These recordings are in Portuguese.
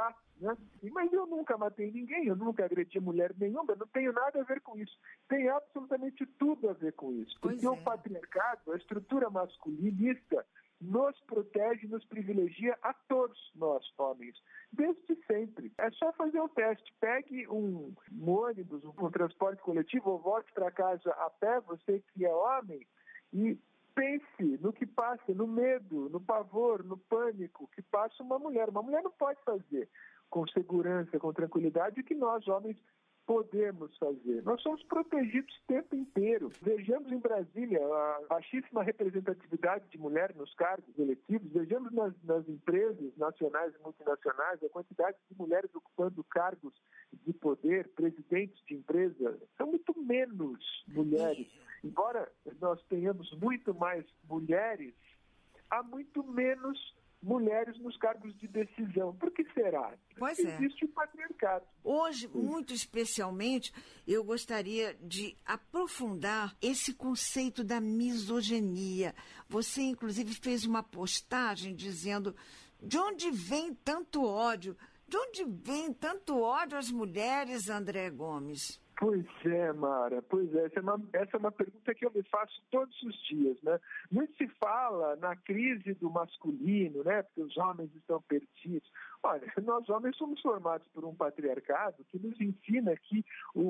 já, né? Mas eu nunca matei ninguém, eu nunca agredi mulher nenhuma, não tenho nada a ver com isso. Tem absolutamente tudo a ver com isso. Porque o patriarcado, a estrutura masculinista, nos protege, nos privilegia a todos nós, homens, desde sempre. É só fazer o teste. Pegue um ônibus, um transporte coletivo, ou volte para casa a pé, você que é homem, e pense no que passa, no medo, no pavor, no pânico que passa uma mulher. Uma mulher não pode fazer com segurança, com tranquilidade, o que nós, homens, podemos fazer. Nós somos protegidos o tempo inteiro. Vejamos em Brasília a baixíssima representatividade de mulher nos cargos eletivos. Vejamos nas empresas nacionais e multinacionais a quantidade de mulheres ocupando cargos de poder, presidentes de empresa. São muito menos mulheres. Embora nós tenhamos muito mais mulheres, há muito menos mulheres nos cargos de decisão. Por que será? Pois existe o patriarcado. Hoje, muito especialmente, eu gostaria de aprofundar esse conceito da misoginia. Você, inclusive, fez uma postagem dizendo de onde vem tanto ódio? De onde vem tanto ódio às mulheres, André Gomes? Pois é, Mara, pois é. Essa é uma pergunta que eu me faço todos os dias, né? Muito se fala na crise do masculino, né? Porque os homens estão perdidos. Olha, nós homens somos formados por um patriarcado que nos ensina que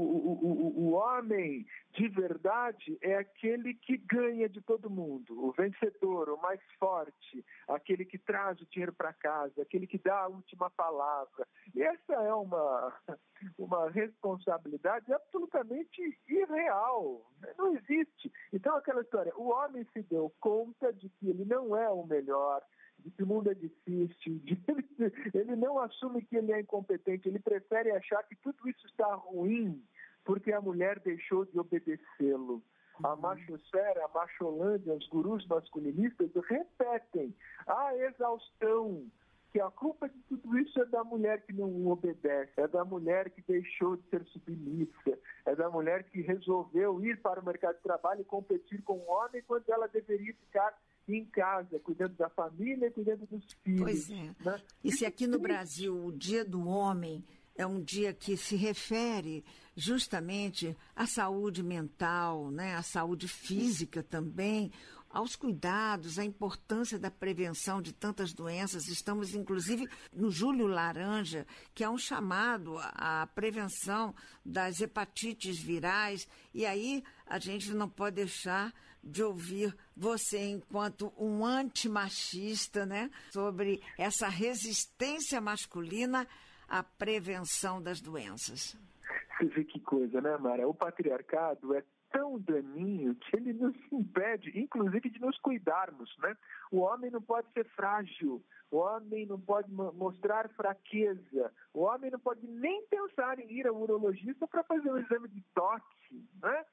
o homem de verdade é aquele que ganha de todo mundo, o vencedor, o mais forte, aquele que traz o dinheiro para casa, aquele que dá a última palavra. E essa é uma responsabilidade absolutamente irreal, não existe. Então aquela história, o homem se deu conta de que ele não é o melhor, de que o mundo é difícil, ele não assume que ele é incompetente, ele prefere achar que tudo isso está ruim porque a mulher deixou de obedecê-lo. A machosfera, a macholândia, os gurus masculinistas repetem a exaustão que a culpa de tudo isso é da mulher que não obedece, é da mulher que deixou de ser submissa, é da mulher que resolveu ir para o mercado de trabalho e competir com o homem quando ela deveria ficar em casa, cuidando da família e cuidando dos filhos. Pois é. Né? E se aqui no Brasil o Dia do Homem é um dia que se refere justamente à saúde mental, né, à saúde física também, aos cuidados, à importância da prevenção de tantas doenças. Estamos, inclusive, no Julho Laranja, que é um chamado à prevenção das hepatites virais. E aí a gente não pode deixar de ouvir você, enquanto um antimachista, né, sobre essa resistência masculina à prevenção das doenças. Você vê que coisa, né, Mara? O patriarcado é tão daninho que ele nos impede, inclusive, de nos cuidarmos, né? O homem não pode ser frágil, o homem não pode mostrar fraqueza, o homem não pode nem pensar em ir ao urologista para fazer um exame de toque, né?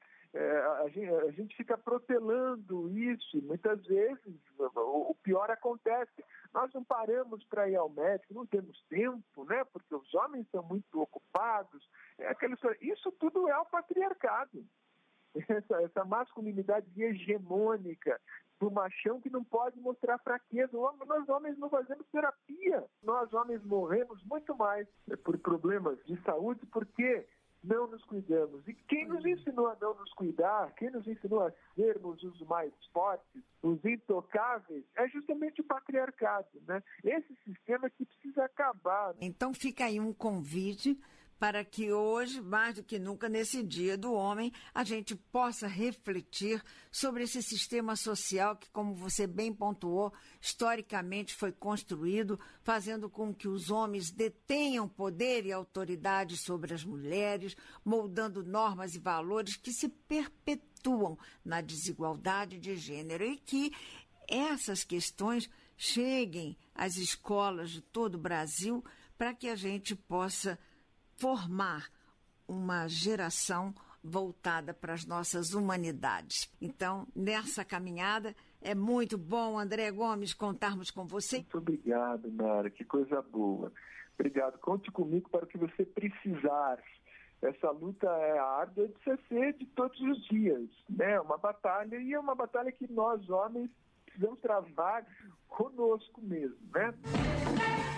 A gente fica protelando isso, muitas vezes o pior acontece. Nós não paramos para ir ao médico, não temos tempo, né? Porque os homens são muito ocupados. Isso tudo é o patriarcado. Essa masculinidade hegemônica do machão que não pode mostrar fraqueza. Nós homens não fazemos terapia. Nós homens morremos muito mais por problemas de saúde porque não nos cuidamos. E quem nos ensinou a não nos cuidar, quem nos ensinou a sermos os mais fortes, os intocáveis, é justamente o patriarcado, né? Esse sistema que precisa acabar. Então fica aí um convite para que hoje, mais do que nunca, nesse Dia do Homem, a gente possa refletir sobre esse sistema social que, como você bem pontuou, historicamente foi construído, fazendo com que os homens detenham poder e autoridade sobre as mulheres, moldando normas e valores que se perpetuam na desigualdade de gênero e que essas questões cheguem às escolas de todo o Brasil para que a gente possa formar uma geração voltada para as nossas humanidades. Então, nessa caminhada, é muito bom, André Gomes, contarmos com você. Muito obrigado, Mara, que coisa boa. Obrigado, conte comigo para o que você precisar. Essa luta é árdua de ser de todos os dias, né? Uma batalha, e é uma batalha que nós, homens, precisamos travar conosco mesmo, né?